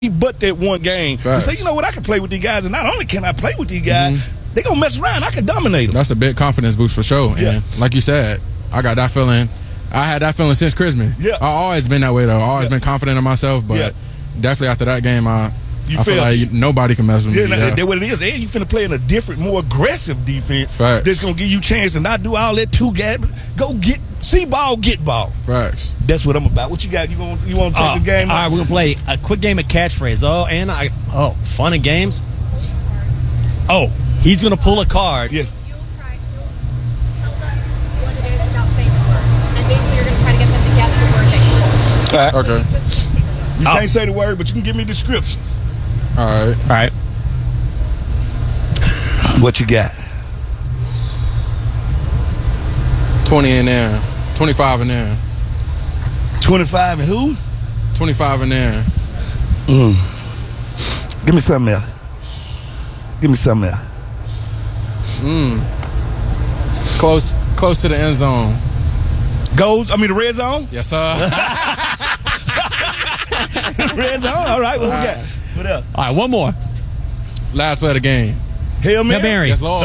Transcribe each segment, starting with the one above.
but that one game to say, you know what, I can play with these guys, and not only can I play with these guys, they gonna mess around. I can dominate them. That's a big confidence boost for sure. And like you said, I got that feeling. I had that feeling since Christmas. Yeah. I always been that way though. I always been confident in myself, but definitely after that game, I feel like nobody can mess with me. That's what it is. And you finna play in a different, more aggressive defense. That's gonna give you a chance to not do all that two-gap. Go see ball, get ball. Facts. That's what I'm about. What you got? You want to take the game? All right, we're gonna play a quick game of catchphrase. Fun and games. Oh, he's gonna pull a card. Yeah. You'll try to tell them what it is without saying the word, and basically you're gonna try to get them to guess the word that you told. Okay. You can't say the word, but you can give me descriptions. All right. What you got? 20 in there. 25 in there. 25 and who? 25 in there. Give me something else. Give me something else. Close to the end zone. The red zone? Yes, sir. Red zone? All right, what we got? What else? All right, one more. Last play of the game. Hail Mary? Yes, Lord.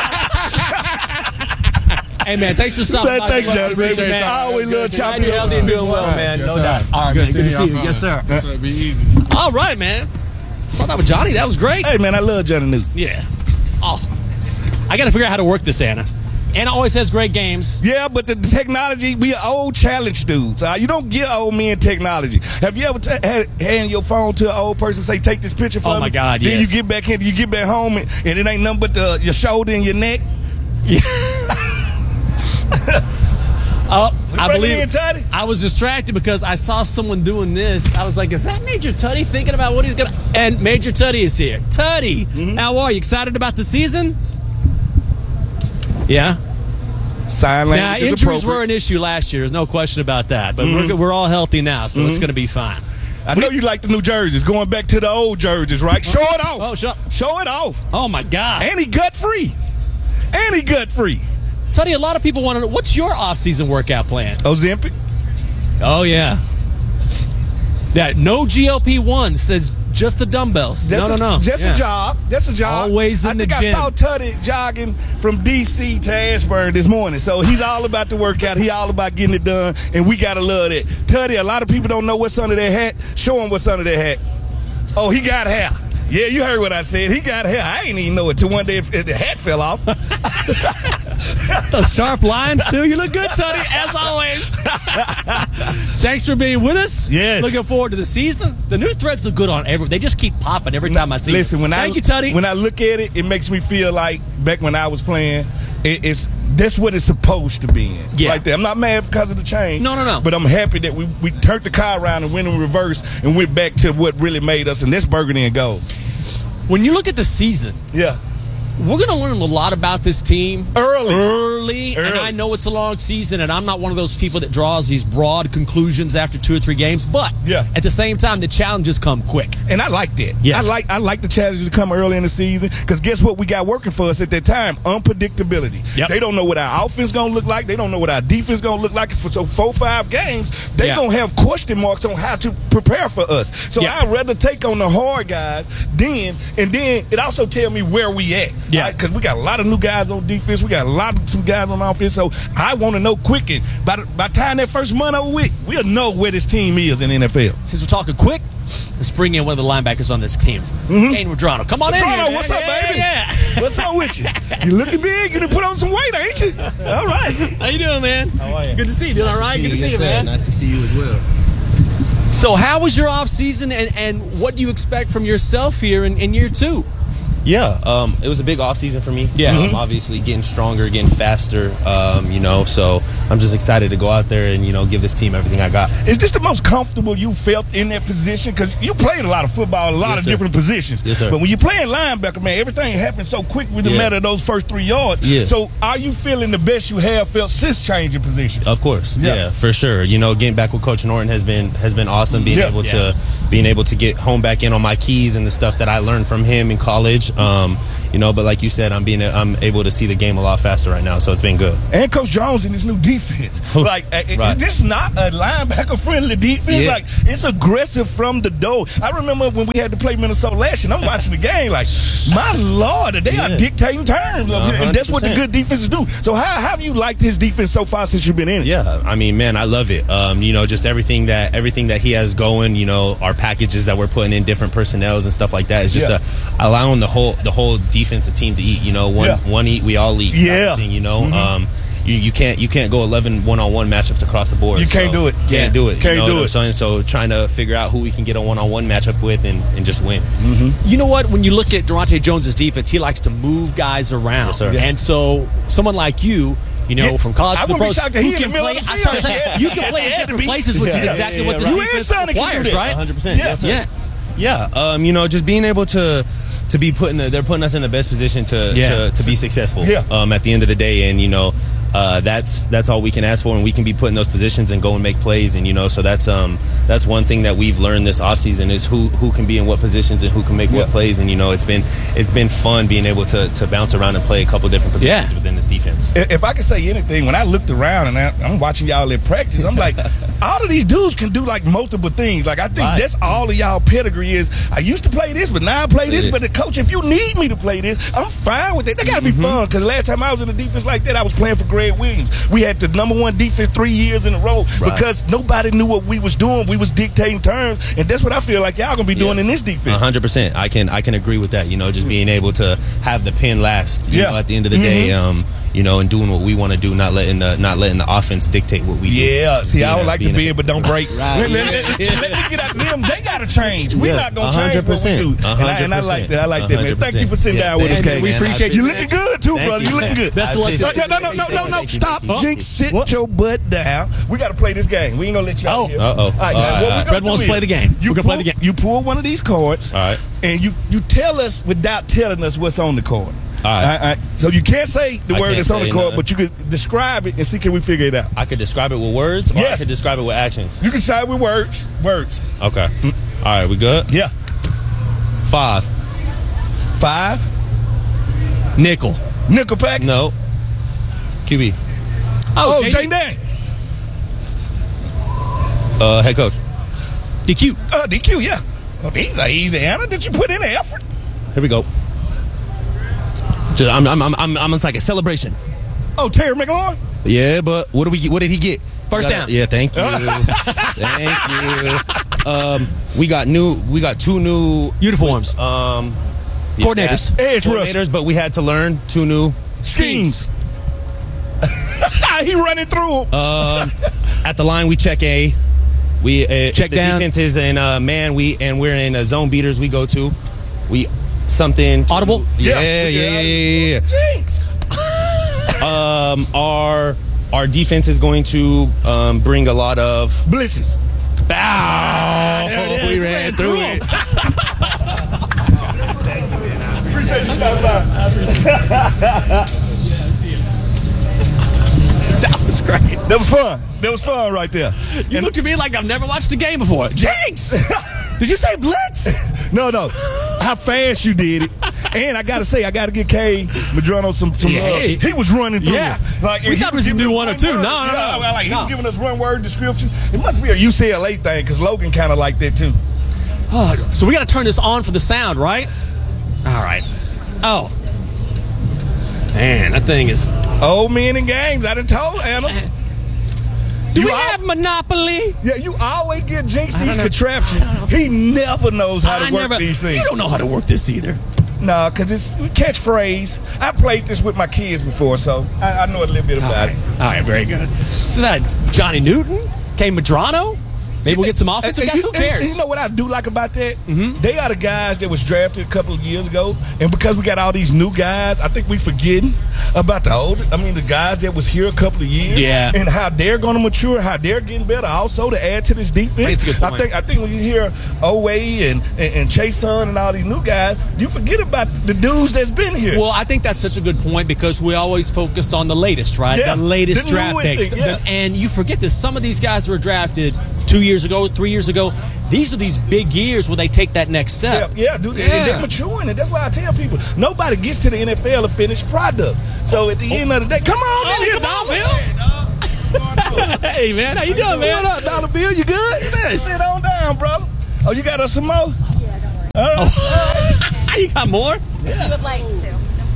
Hey, man, thanks for stopping by. Thanks, John. I always love chopping you healthy and doing well, man. Yes, no sir. doubt. All right, man. Good to see you. Yes, sir. This will be easy. All right, man. Saw that with Johnny. That was great. Hey, man, I love Johnny Newton. Yeah. Awesome. I got to figure out how to work this, Anna. Anna always has great games. Yeah, but the technology, we are old challenge dudes. You don't get old men technology. Have you ever hand your phone to an old person and say, take this picture for me? Oh, my God, yes. Then you get back home and it ain't nothing but your shoulder and your neck? Yeah. I bring it believe in, Tutty? I was distracted because I saw someone doing this. I was like, is that Major Tutty thinking about what he's going to... And Major Tutty is here. Tutty, how are you? Excited about the season? Yeah? Sign language Now, is injuries appropriate. were an issue last year. There's no question about that. But we're all healthy now, so it's going to be fine. I know you like the new jerseys. Going back to the old jerseys, right? Show it off. Oh, Show it off. Oh, my God. And he gut-free. Tutty, a lot of people want to know, what's your off-season workout plan? Ozempic. Oh, yeah. Yeah, no GLP-1, says just the dumbbells. No. Just a job. Always in the gym. I think I saw Tutty jogging from D.C. to Ashburn this morning. So he's all about the workout. He all about getting it done, and we got to love that. Tutty, a lot of people don't know what's under their hat. Show them what's under their hat. Oh, he got hair. Yeah, you heard what I said. He got hair. I ain't even know it till one day if the hat fell off. Those sharp lines, too. You look good, Tutty, as always. Thanks for being with us. Yes. Looking forward to the season. The new threads look good on they just keep popping every time I see Listen, them. Thank you, Tutty. When I look at it, it makes me feel like back when I was playing, that's what it's supposed to be in. Yeah. Right there. I'm not mad because of the change. No. But I'm happy that we turned the car around and went in reverse and went back to what really made us, and that's burgundy and gold. When you look at the season, Yeah. we're going to learn a lot about this team Early. And I know it's a long season, and I'm not one of those people that draws these broad conclusions after 2 or 3 games. But at the same time, the challenges come quick. And I like that. Yeah. I like the challenges to come early in the season because guess what we got working for us at that time? Unpredictability. Yep. They don't know what our offense going to look like. They don't know what our defense going to look like. For 4-5 games, they going to have question marks on how to prepare for us. So I'd rather take on the hard guys then it also tell me where we at. Yeah. Because we got a lot of new guys on defense. We got some guys on offense. So I want to know quick. And by the time that first month over with, we'll know where this team is in the NFL. Since we're talking quick, let's bring in one of the linebackers on this team. Kane Madrano. Come on in here, man. What's up, baby? Yeah. What's up with you? You looking big. You done put on some weight, ain't you? All right. How you doing, man? How are you? Good to see you. Doing all right? Good to see you, man. Nice to see you as well. So how was your off season, and what do you expect from yourself here in year 2? Yeah, it was a big off season for me. Yeah. Obviously getting stronger, getting faster, so I'm just excited to go out there and, give this team everything I got. Is this the most comfortable you felt in that position? Because you played a lot of football, a lot of different positions. Yes, sir. But when you're playing linebacker, man, everything happens so quick with the matter of those first 3 yards. Yeah. So are you feeling the best you have felt since changing position? Of course, yeah, for sure. Getting back with Coach Norton has been awesome. Being able to get home back in on my keys and the stuff that I learned from him in college. But like you said, I'm able to see the game a lot faster right now, so it's been good. And Coach Jones in his new defense. Like, is this not a linebacker-friendly defense? Yeah. Like, it's aggressive from the door. I remember when we had to play Minnesota last year, and I'm watching the game like, my Lord, they are dictating terms. And that's what the good defenses do. So how have you liked his defense so far since you've been in it? Yeah, I mean, man, I love it. Just everything that he has going, our packages that we're putting in, different personnels and stuff like that, is just allowing the whole defensive team to eat. One eat, we all eat. Yeah. You can't go 11 one-on-one matchups across the board. You can't do it. Can't do it. Can't do it. So trying to figure out who we can get a one-on-one matchup with and just win. You know what? When you look at Durante Jones' defense, he likes to move guys around. Yes, sir. And so someone like you, from college to the pros, you can play in different places, which is exactly what the defense requires, right? 100%. Yes, sir. Yeah. Just being able to be they're putting us in the best position to be successful. At the end of the day, and that's all we can ask for, and we can be put in those positions and go and make plays, and so that's one thing that we've learned this offseason is who can be in what positions and who can make what plays, and it's been fun being able to bounce around and play a couple different positions within this defense. If I could say anything, when I looked around and I'm watching y'all at practice, I'm like, all of these dudes can do like multiple things. Like I think that's all of y'all pedigree is. I used to play this, but now I play this. But the coach, if you need me to play this, I'm fine with it. They got to be fun, because last time I was in the defense like that, I was playing for Greg Williams. We had the #1 defense 3 years in a row because nobody knew what we was doing. We was dictating terms, and that's what I feel like y'all gonna be doing in this defense. 100%. I can agree with that. Just being able to have the pen last. At the end of the day, and doing what we want to do, not letting the offense dictate what we do. Yeah. See, I don't like to bend, but don't break. Let me get out them. They gotta change. We're not gonna change what we do. And I like that. I like that, man. Thank you for sitting down with us, Kay. We appreciate you. You looking good too, brother. You looking good. Best of luck. No. Stop. Jinx, sit your butt down. We got to play this game. We ain't going to let you out here. Uh-oh. All right, Fred wants to play the game. We're going to play the game. You pull one of these cards, and you tell us without telling us what's on the card. All right. So you can't say the word that's on the card, nothing. but you could describe it and see can we figure it out. I could describe it with words, or I could describe it with actions. You can say with words. Words. Okay. All right, we good? Yeah. 5. 5. Nickel package? No. QB. Oh, Jane Dang. Head coach. DQ. DQ, yeah. Oh, these are easy, Anna. Did you put in the effort? Here we go. I'm like a celebration. Oh, Terry McLaurin? Yeah, but what did he get? First down. Yeah, thank you. Thank you. We got 2 new uniforms. Coordinators. Edge rushers, but we had to learn 2 new schemes. He running through them. At the line, we check A. We check the down. defense is in man. We're in zone beaters. We go to something audible. Yeah. Jinx. Our defense is going to bring a lot of blitzes. Bow. We ran through it. Appreciate you stopping by. That was great. That was fun. That was fun right there. You looked at me like I've never watched a game before. Jinx! Did you say blitz? No. How fast you did it. And I got to say, I got to give Kay Medrano some love. He was running through it. Like, we thought it was a new 1 or 2. No. He was giving us one word description. It must be a UCLA thing, because Logan kind of like that too. Oh, so we got to turn this on for the sound, right? All right. Oh. Man, that thing is... Old men in games. I done told Anna. Do we have Monopoly? Yeah, you always get Jinx these contraptions. He never knows how to work these things. You don't know how to work this either. No, because it's catchphrase. I played this with my kids before, so I know a little bit about it. All right, very good. So that Johnny Newton, Kay Medrano. Maybe we'll get some offensive guys. Who cares? You know what I do like about that? They are the guys that was drafted a couple of years ago, and because we got all these new guys, I think we forgetting about the guys that was here a couple of years, and how they're going to mature, how they're getting better. Also to add to this defense, that's a good point. I think when you hear Owe and Chason and all these new guys, you forget about the dudes that's been here. Well, I think that's such a good point because we always focus on the latest, right? Yeah, the latest the draft newest picks, thing, yeah. and you forget that some of these guys were drafted 2 years ago, 3 years ago. These are these big years where they take that next step. Yeah, dude. They're maturing, and that's why I tell people nobody gets to the NFL a finished product. So at the end of the day, come on, Hey, man, how you doing, man? What up, Dollar Bill? You good? Sit on down, brother. Oh, you got us some more? Yeah, You got more? if you would like to.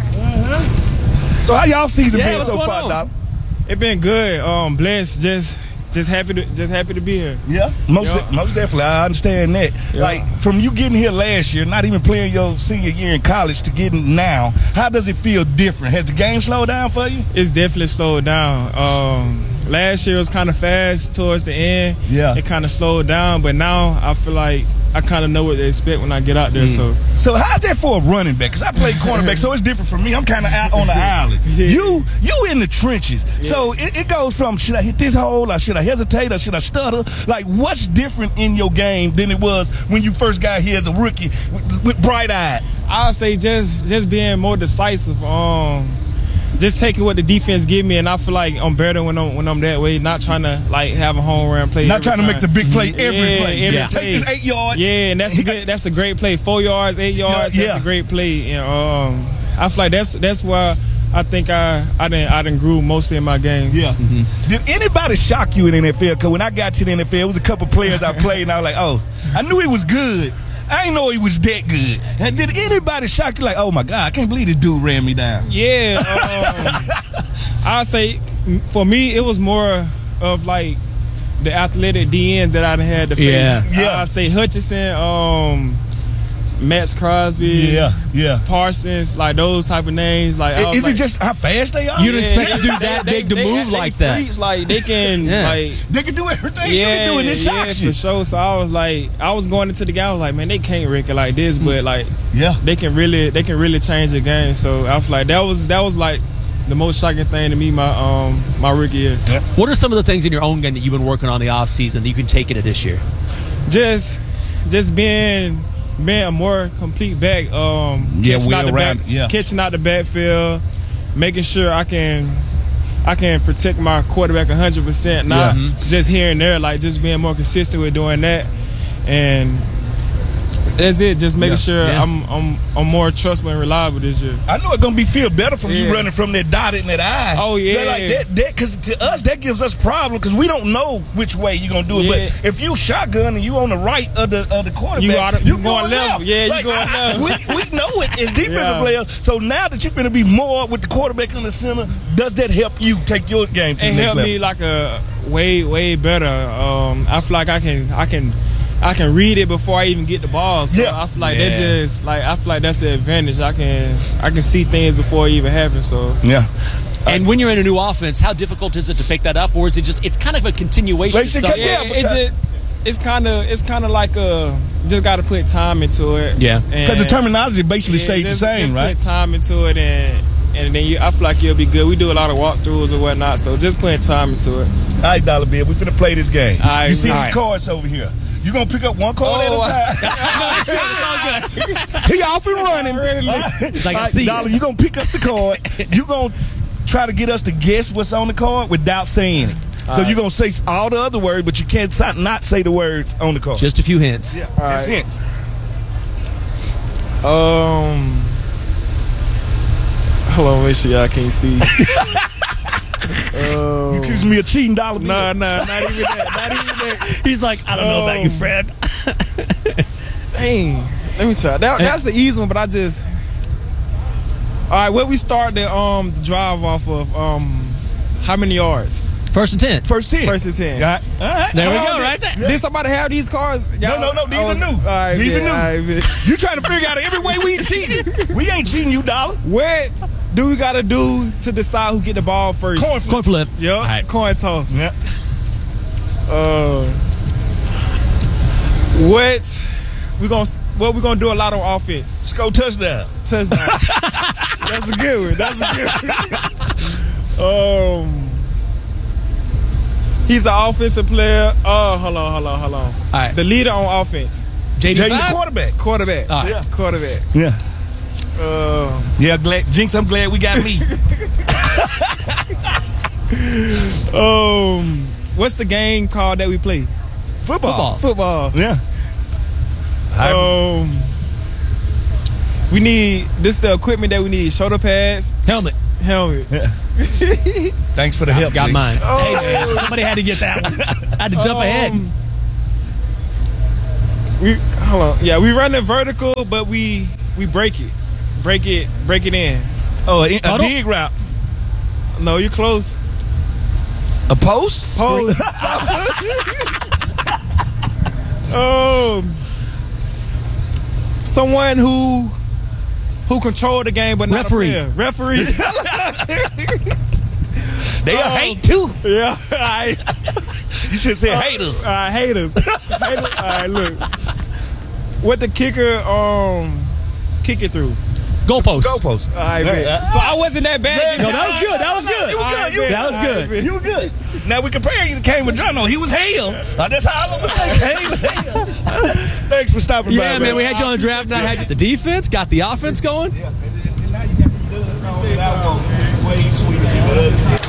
So how y'all season been what's so going far, on? Dollar? It been good. Blessed. Just happy to be here. Yeah, most definitely. I understand that. Yeah. Like from you getting here last year, not even playing your senior year in college to getting now, how does it feel different? Has the game slowed down for you? It's definitely slowed down. Last year was kind of fast towards the end. Yeah. It kind of slowed down, but now I feel like I kind of know what to expect when I get out there. So how's that for a running back? Because I played cornerback, so it's different for me. I'm kind of out on the island. Yeah. You in the trenches. Yeah. So it goes from, should I hit this hole, or should I hesitate, or should I stutter? Like, what's different in your game than it was when you first got here as a rookie with bright-eyed? I'll say just being more decisive. Just taking what the defense give me, and I feel like I'm better when I'm that way. Not trying to like have a home run play. Not trying to make the big play every play. Every Take play. this 8 yards. Yeah, and that's a great play. 4 yards, 8 yards. Yeah. That's a great play. And I feel like that's why I think I didn't grew mostly in my game. Yeah. Did anybody shock you in the NFL? Because when I got to the NFL, it was a couple players I played, and I was like, oh, I knew he was good. I didn't know he was that good. And did anybody shock you like, oh my God, I can't believe this dude ran me down? Yeah. I'd say for me, it was more of like the athletic DNs that I had to face. Yeah. I'd say Hutchinson, Max Crosby, Parsons, like those type of names. Like, Is it just how fast they are? You didn't expect to do that big to move like that. Freaks, like they can, they can do everything you can do, and it shocks you. for sure. So I was going into the game. I was like, man, they can't wreck it like this, but like, they can really change the game. So I feel like that was like the most shocking thing to me my rookie year. Yeah. What are some of the things in your own game that you've been working on the off season that you can take into this year? Just being a more complete back, catching out the backfield, making sure I can protect my quarterback 100%, not just here and there, like just being more consistent with doing that, and that's it. Just making sure I'm more trustable and reliable this year. I know it's gonna feel better from you running from that dotted and that eye. Oh yeah, like that because to us that gives us problem because we don't know which way you're gonna do it. Yeah. But if you shotgun and you on the right of the quarterback, you going left. Yeah, you going left. We know it as defensive players. So now that you're gonna be more with the quarterback in the center, does that help you take your game to the next level? It helped me like a way better. I feel like I can read it before I even get the ball. So I feel like that just I feel like that's the advantage. I can see things before it even happens. So And when you're in a new offense, how difficult is it to pick that up, or is it just it's kind of a continuation? It's kind of like just got to put time into it. Yeah, because the terminology basically stays the same, right? Put time into it and then I feel like you'll be good. We do a lot of walkthroughs and whatnot, so just putting time into it. All right, Dollar Bill, we finna play this game. You see these right. cards over here. You gonna pick up one card at a time. He off and running. It's like right, Dollar, you gonna pick up the card. You gonna try to get us to guess what's on the card without saying it. So you're gonna say all the other words, but you can't not say the words on the card. Just a few hints. Yeah, right. hints. Hold on, make sure y'all can't see. You accuse me of cheating, Dollar Bill? Nah, not even that. Not even that. He's like, I don't know about you, Fred. Dang. Let me try. That's the easy one, but I just. All right, where we start the drive off of? How many yards? First and 10. First 10. First and 10. All right. There we go, right there. Did somebody have these cards? No. These are new. All right, these are new. All right, you trying to figure out every way we cheating? We ain't cheating, you, Dollar. What do we got to do to decide who get the ball first? Coin flip. Yep. All right. Coin toss. Yep. What we gonna do a lot on offense? Score touchdown. That's a good one. He's an offensive player. Hold on. All right. The leader on offense. JD the quarterback. Quarterback. All right. Yeah. Quarterback. Yeah. Jinx, I'm glad we got me. What's the game called that we play? Football. Yeah. We need this the equipment that we need: shoulder pads, helmet. Yeah. Thanks for the help. Got Diggs. mine. Hey, man, somebody had to get that one. I had to jump ahead. We run it vertical, but we break it in. Oh, a dig route. No, you're close. A post? Post. Someone who control the game, but referee. Not a referee. They hate too. Yeah. You should say haters. Haters. All right, look. What the kicker kick it through? Goalpost. Goalpost. All right, man. So I wasn't that bad. No, that was good. That was good. That was good. You were good. Now we compare you to Kane Madrano. He was hell. That's how I'm gonna say. Kane was hell. Thanks for stopping by. Yeah, man. We had you on the draft night. Had you the defense, got the offense going. Yeah, and now you got the duds on that one. Way sweeter than the other shit.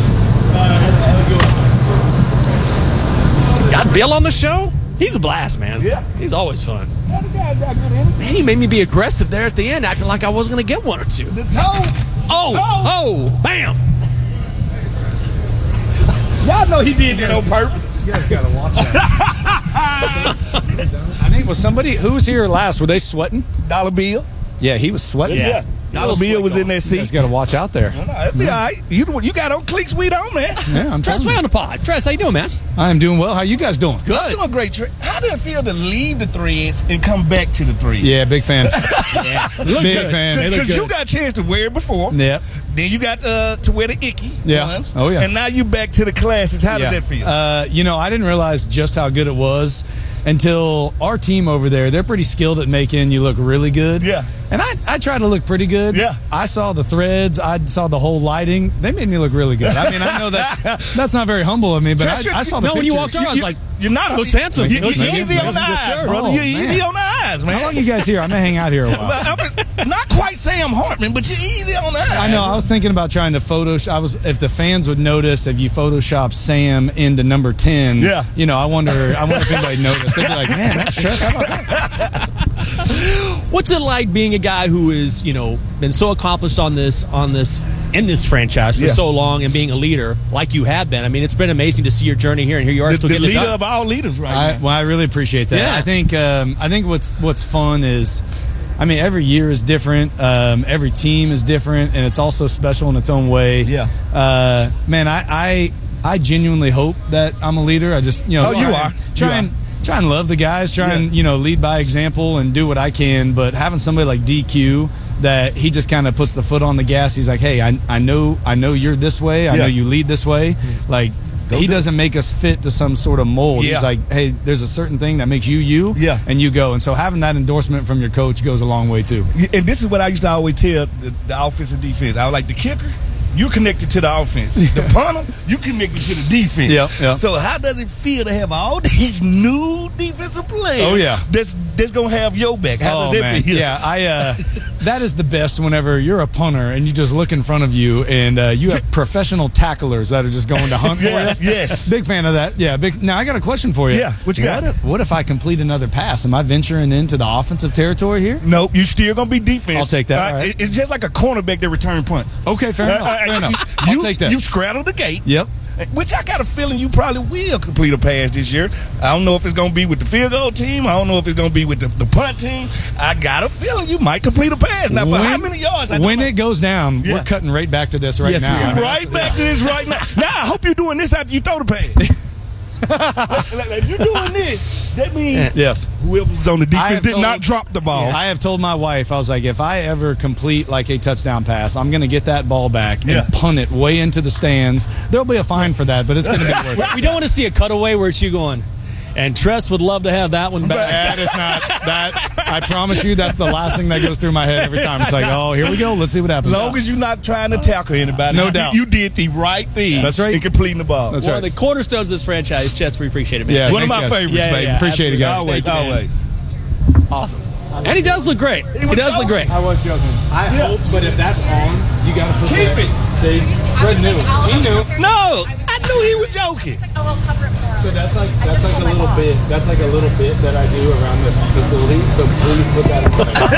Got Bill on the show. He's a blast, man. Yeah. He's always fun. Yeah, the guy's got good energy. Man, he made me be aggressive there at the end, acting like I wasn't going to get one or two. The toe. Oh, bam. Y'all know he did that on purpose. You guys gotta watch that. I think was somebody who was here last. Were they sweating? Dollar Bill. Yeah, he was sweating. Yeah. Dollar Bill was in that You guys seat. got to watch out there. No, it'll be all right. You got on cleats we on, man. Yeah, I'm Tress, telling way you. on the pod. Tress, how you doing, man? I am doing well. How you guys doing? I'm doing great, Trey. How did it feel to leave the Threads and come back to the Threads? Yeah, big fan. Yeah. Big fan. Because you got a chance to wear it before. Yep. Then you got to wear the icky ones. Oh, yeah. And now you back to the classics. How did that feel? I didn't realize just how good it was until our team over there, they're pretty skilled at making you look really good. Yeah. And I try to look pretty good. Yeah. I saw the threads. I saw the whole lighting. They made me look really good. I mean, I know that's not very humble of me, but I saw the No, when you pictures. walked around, I was like, you're not looks handsome. You're Looks easy on the handsome. eyes, Yes, sir. brother. Oh, You're easy man. on the eyes, man. How long you guys here? I may hang out here a while. Not quite Sam Hartman, but you're easy on the eyes. I know. I was thinking about trying to Photoshop. If the fans would notice if you Photoshop Sam into number 10. Yeah. I wonder if anybody noticed. They'd be like, man, that's Tress. How about that? What's it like being a guy who is, been so accomplished in this franchise for so long and being a leader like you have been? I mean, it's been amazing to see your journey here, and here you are still the getting it leader done. of all leaders right now. I really appreciate that. Yeah. I think what's fun is, every year is different. Every team is different, and it's also special in its own way. Yeah. Man, I genuinely hope that I'm a leader. I just you are. Try and love the guys. Try and lead by example and do what I can. But having somebody like DQ, that he just kind of puts the foot on the gas. He's like, hey, I know you're this way. I know you lead this way. Like, he doesn't make us fit to some sort of mold. Yeah. He's like, hey, there's a certain thing that makes you, and you go. And so having that endorsement from your coach goes a long way too. And this is what I used to always tell the offense and defense. I was like, the kicker, you connected to the offense. The punter, you connected to the defense. Yeah. So how does it feel to have all these new defensive players? Oh, yeah. That's gonna have your back. How does that feel? Yeah, that is the best whenever you're a punter and you just look in front of you and you have professional tacklers that are just going to hunt for you. Yes. Big fan of that. Yeah, big. Now I got a question for you. Yeah, what you got? What if I complete another pass? Am I venturing into the offensive territory here? Nope, you still gonna be defense. I'll take that. All right. It's just like a cornerback that return punts. Okay, fair enough. I'll take that. You straddle the gate. Yep. Which I got a feeling you probably will complete a pass this year. I don't know if it's going to be with the field goal team. I don't know if it's going to be with the punt team. I got a feeling you might complete a pass. Now, for how many yards? When it goes down, we're cutting right back to this right now. Right back to this right now. Now, I hope you're doing this after you throw the pass. If you're doing this, that means whoever was on the defense did not drop the ball. I have told my wife, I was like, if I ever complete like a touchdown pass, I'm going to get that ball back and punt it way into the stands. There'll be a fine for that, but it's going to be worth it. We don't want to see a cutaway where it's you going, and Tress would love to have that one back. That is not that. I promise you, that's the last thing that goes through my head every time. It's like, oh, here we go. Let's see what happens. As long as you're not trying to tackle anybody, no doubt, you did the right thing. That's right. In completing the ball. That's One right. of the cornerstones of this franchise, Chess. We appreciate it, man. Yeah, one of my favorites, baby. Appreciate it, guys. Always. Awesome. And he does look great. He does look great. I was joking. I hope, but if that's on, You got to put Keep that. it. See, Fred knew. He knew. No, I knew he was joking. I will cover it for him. So that's like a little bit. That's like a little bit that I do around the facility. So please put that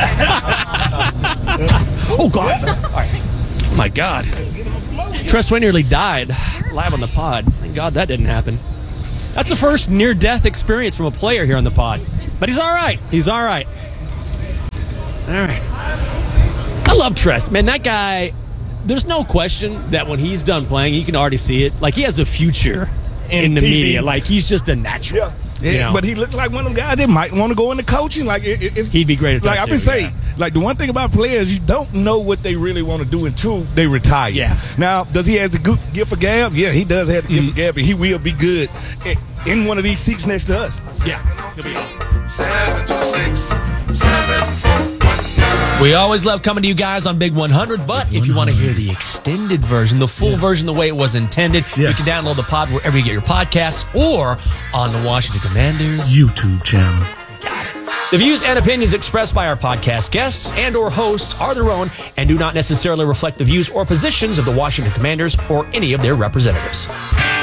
in there. Oh God! All right. Oh my God! Tress Way nearly died live on the pod. Thank God that didn't happen. That's the first near-death experience from a player here on the pod. But he's all right. He's all right. All right. I love Tress. Man, that guy, there's no question that when he's done playing, you can already see it. Like, he has a future in the TV. media. Like, he's just a natural. Yeah. Yeah, You know? but he looks like one of them guys that might want to go into coaching. Like He'd be great at that. Like I've been saying, like the one thing about players, you don't know what they really want to do until they retire. Yeah. Now, does he have the gift for gab? Yeah, he does have the gift for gab, and he will be good in one of these seats next to us. Yeah. He'll be awesome. 726-7419. We always love coming to you guys on Big 100, but if you want to hear the extended version, the full version, the way it was intended, you can download the pod wherever you get your podcasts or on the Washington Commanders YouTube channel. The views and opinions expressed by our podcast guests and or hosts are their own and do not necessarily reflect the views or positions of the Washington Commanders or any of their representatives.